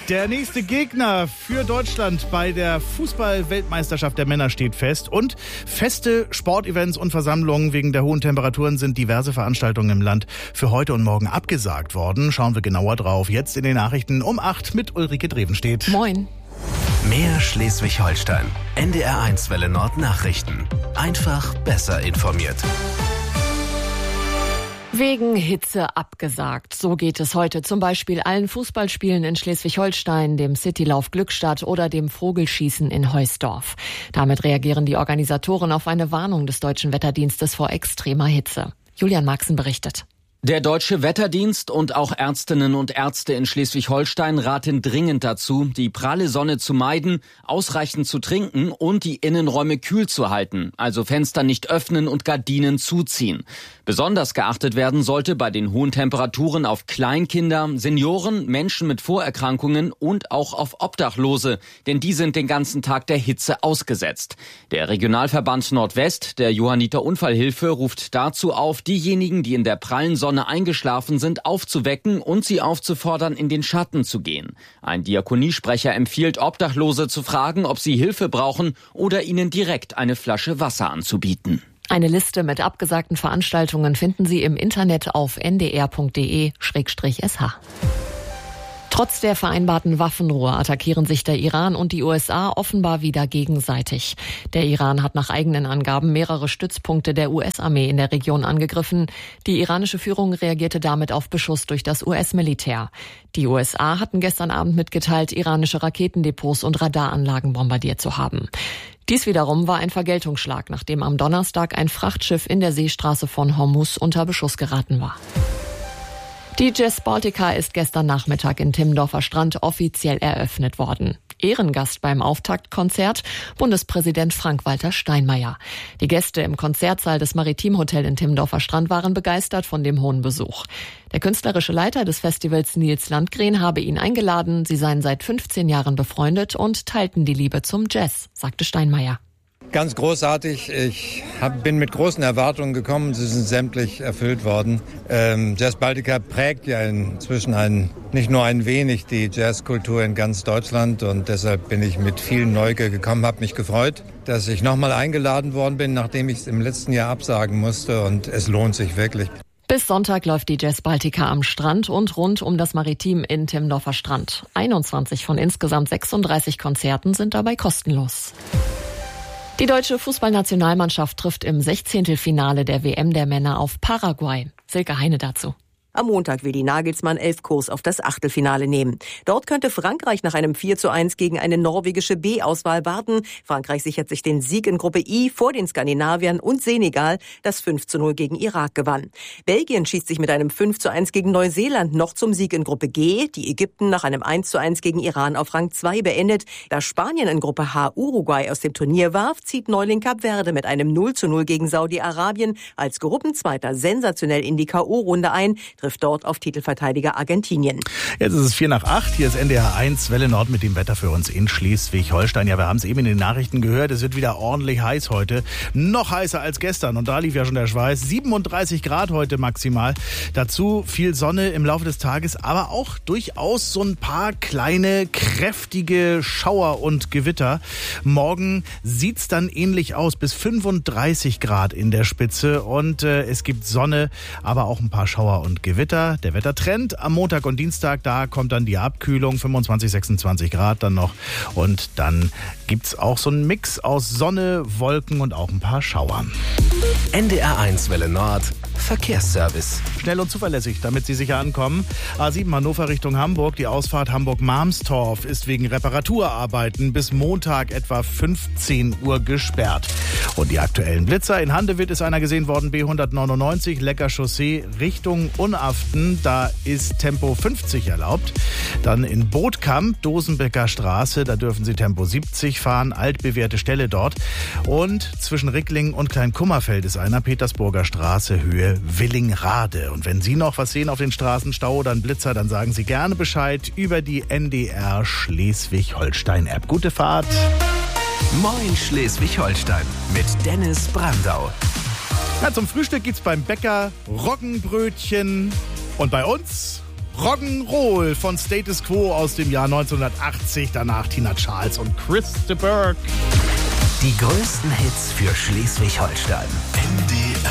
Der nächste Gegner für Deutschland bei der Fußball-Weltmeisterschaft der Männer steht fest. Und feste Sportevents und Versammlungen wegen der hohen Temperaturen sind diverse Veranstaltungen im Land für heute und morgen abgesagt worden. Schauen wir genauer drauf. Jetzt in den Nachrichten um 8 mit Ulrike Drevenstedt. Moin. Mehr Schleswig-Holstein. NDR1 Welle Nord Nachrichten. Einfach besser informiert. Wegen Hitze abgesagt. So geht es heute zum Beispiel allen Fußballspielen in Schleswig-Holstein, dem Citylauf Glückstadt oder dem Vogelschießen in Heusdorf. Damit reagieren die Organisatoren auf eine Warnung des Deutschen Wetterdienstes vor extremer Hitze. Julian Marxen berichtet. Der Deutsche Wetterdienst und auch Ärztinnen und Ärzte in Schleswig-Holstein raten dringend dazu, die pralle Sonne zu meiden, ausreichend zu trinken und die Innenräume kühl zu halten, also Fenster nicht öffnen und Gardinen zuziehen. Besonders geachtet werden sollte bei den hohen Temperaturen auf Kleinkinder, Senioren, Menschen mit Vorerkrankungen und auch auf Obdachlose, denn die sind den ganzen Tag der Hitze ausgesetzt. Der Regionalverband Nordwest der Johanniter Unfallhilfe ruft dazu auf, diejenigen, die in der prallen Sonne eingeschlafen sind, aufzuwecken und sie aufzufordern, in den Schatten zu gehen. Ein Diakoniesprecher empfiehlt, Obdachlose zu fragen, ob sie Hilfe brauchen oder ihnen direkt eine Flasche Wasser anzubieten. Eine Liste mit abgesagten Veranstaltungen finden Sie im Internet auf ndr.de/sh. Trotz der vereinbarten Waffenruhe attackieren sich der Iran und die USA offenbar wieder gegenseitig. Der Iran hat nach eigenen Angaben mehrere Stützpunkte der US-Armee in der Region angegriffen. Die iranische Führung reagierte damit auf Beschuss durch das US-Militär. Die USA hatten gestern Abend mitgeteilt, iranische Raketendepots und Radaranlagen bombardiert zu haben. Dies wiederum war ein Vergeltungsschlag, nachdem am Donnerstag ein Frachtschiff in der Seestraße von Hormuz unter Beschuss geraten war. Die Jazz Baltica ist gestern Nachmittag in Timmendorfer Strand offiziell eröffnet worden. Ehrengast beim Auftaktkonzert Bundespräsident Frank-Walter Steinmeier. Die Gäste im Konzertsaal des Maritimhotel in Timmendorfer Strand waren begeistert von dem hohen Besuch. Der künstlerische Leiter des Festivals Nils Landgren habe ihn eingeladen. Sie seien seit 15 Jahren befreundet und teilten die Liebe zum Jazz, sagte Steinmeier. Ganz großartig. Ich bin mit großen Erwartungen gekommen. Sie sind sämtlich erfüllt worden. Jazz Baltica prägt ja inzwischen nicht nur ein wenig die Jazzkultur in ganz Deutschland. Und deshalb bin ich mit viel Neugier gekommen, habe mich gefreut, dass ich nochmal eingeladen worden bin, nachdem ich es im letzten Jahr absagen musste. Und es lohnt sich wirklich. Bis Sonntag läuft die Jazz Baltica am Strand und rund um das Maritim in Timmendorfer Strand. 21 von insgesamt 36 Konzerten sind dabei kostenlos. Die deutsche Fußballnationalmannschaft trifft im 16. Finale der WM der Männer auf Paraguay. Silke Heine dazu. Am Montag will die Nagelsmann 11 Kurs auf das Achtelfinale nehmen. Dort könnte Frankreich nach einem 4:1 gegen eine norwegische B-Auswahl warten. Frankreich sichert sich den Sieg in Gruppe I vor den Skandinaviern und Senegal, das 5:0 gegen Irak gewann. Belgien schießt sich mit einem 5:1 gegen Neuseeland noch zum Sieg in Gruppe G, die Ägypten nach einem 1:1 gegen Iran auf Rang 2 beendet. Da Spanien in Gruppe H Uruguay aus dem Turnier warf, zieht Neuling Kap Verde mit einem 0:0 gegen Saudi-Arabien als Gruppenzweiter sensationell in die K.O.-Runde ein, trifft dort auf Titelverteidiger Argentinien. Jetzt ist es 7:45. Hier ist NDR1 Welle Nord mit dem Wetter für uns in Schleswig-Holstein. Ja, wir haben es eben in den Nachrichten gehört. Es wird wieder ordentlich heiß heute. Noch heißer als gestern. Und da lief ja schon der Schweiß. 37 Grad heute maximal. Dazu viel Sonne im Laufe des Tages, aber auch durchaus so ein paar kleine, kräftige Schauer und Gewitter. Morgen sieht's dann ähnlich aus. Bis 35 Grad in der Spitze. Und es gibt Sonne, aber auch ein paar Schauer und Gewitter. Der Wettertrend am Montag und Dienstag, da kommt dann die Abkühlung, 25, 26 Grad dann noch. Und dann gibt's auch so einen Mix aus Sonne, Wolken und auch ein paar Schauern. NDR1 Welle Nord Verkehrsservice. Schnell und zuverlässig, damit Sie sicher ankommen. A7 Hannover Richtung Hamburg. Die Ausfahrt Hamburg-Marmstorf ist wegen Reparaturarbeiten bis Montag etwa 15 Uhr gesperrt. Und die aktuellen Blitzer. In Handewitt ist einer gesehen worden, B199, Lecker Chaussee Richtung Unaften. Da ist Tempo 50 erlaubt. Dann in Bootkamp, Dosenbecker Straße, da dürfen Sie Tempo 70 fahren. Altbewährte Stelle dort. Und zwischen Ricklingen und Kleinkummerfeld ist einer, Petersburger Straße, Höhe Willingrade. Und wenn Sie noch was sehen auf den Straßen, Stau oder einen Blitzer, dann sagen Sie gerne Bescheid über die NDR Schleswig-Holstein-App. Gute Fahrt! Moin Schleswig-Holstein mit Dennis Brandau. Ja, zum Frühstück gibt's beim Bäcker Roggenbrötchen und bei uns Rock'n'Roll von Status Quo aus dem Jahr 1980. Danach Tina Charles und Chris de Burgh. Die größten Hits für Schleswig-Holstein. NDR